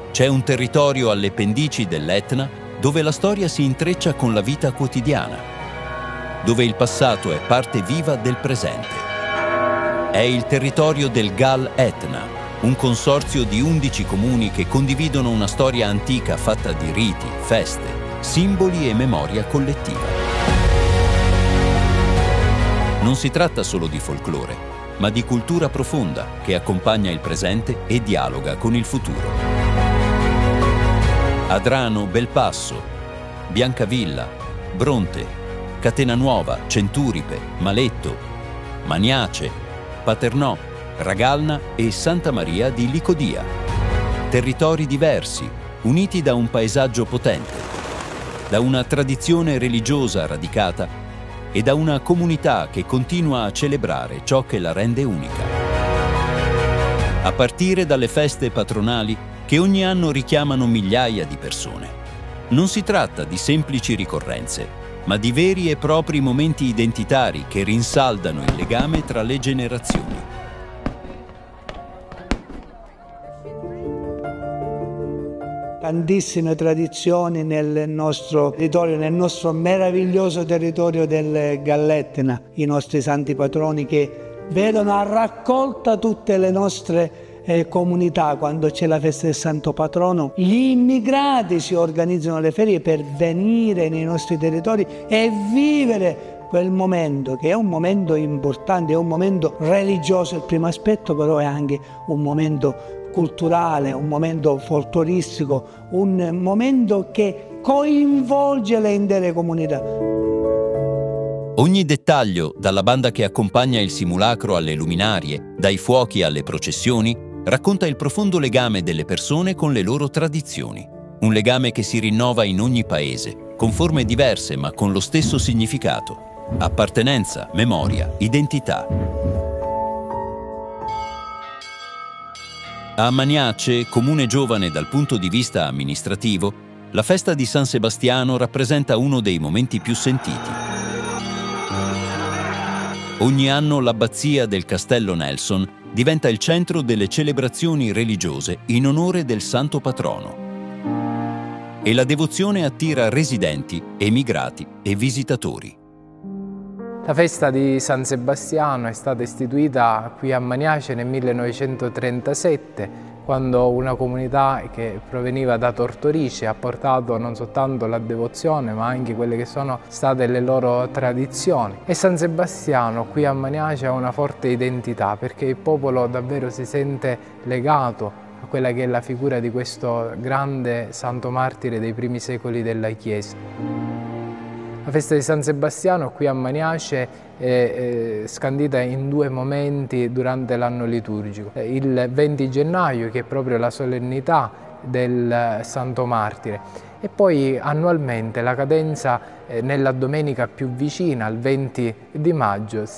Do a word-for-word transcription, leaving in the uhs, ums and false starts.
C'è un territorio alle pendici dell'Etna dove la storia si intreccia con la vita quotidiana, dove il passato è parte viva del presente. È il territorio del Gal Etna, un consorzio di undici comuni che condividono una storia antica fatta di riti, feste, simboli e memoria collettiva. Non si tratta solo di folklore, ma di cultura profonda che accompagna il presente e dialoga con il futuro. Adrano, Belpasso, Biancavilla, Bronte, Catenanuova, Centuripe, Maletto, Maniace, Paternò, Ragalna e Santa Maria di Licodia. Territori diversi, uniti da un paesaggio potente, da una tradizione religiosa radicata e da una comunità che continua a celebrare ciò che la rende unica. A partire dalle feste patronali che ogni anno richiamano migliaia di persone. Non si tratta di semplici ricorrenze, ma di veri e propri momenti identitari che rinsaldano il legame tra le generazioni. Tantissime tradizioni nel nostro territorio, nel nostro meraviglioso territorio del Galletna, i nostri santi patroni che vedono a raccolta tutte le nostre eh, comunità. Quando c'è la festa del Santo Patrono, gli immigrati si organizzano le ferie per venire nei nostri territori e vivere quel momento, che è un momento importante, è un momento religioso il primo aspetto, però è anche un momento culturale, un momento folcloristico, un momento che coinvolge le intere comunità. Ogni dettaglio, dalla banda che accompagna il simulacro alle luminarie, dai fuochi alle processioni, racconta il profondo legame delle persone con le loro tradizioni. Un legame che si rinnova in ogni paese, con forme diverse ma con lo stesso significato: appartenenza, memoria, identità. A Maniace, comune giovane dal punto di vista amministrativo, la festa di San Sebastiano rappresenta uno dei momenti più sentiti. Ogni anno l'abbazia del Castello Nelson diventa il centro delle celebrazioni religiose in onore del santo patrono. E la devozione attira residenti, emigrati e visitatori. La festa di San Sebastiano è stata istituita qui a Maniace nel millenovecentotrentasette, quando una comunità che proveniva da Tortorice ha portato non soltanto la devozione ma anche quelle che sono state le loro tradizioni. E San Sebastiano qui a Maniace ha una forte identità perché il popolo davvero si sente legato a quella che è la figura di questo grande santo martire dei primi secoli della Chiesa. La festa di San Sebastiano qui a Maniace è scandita in due momenti durante l'anno liturgico. Il venti gennaio, che è proprio la solennità del Santo Martire, e poi annualmente la cadenza nella domenica più vicina, al venti di maggio,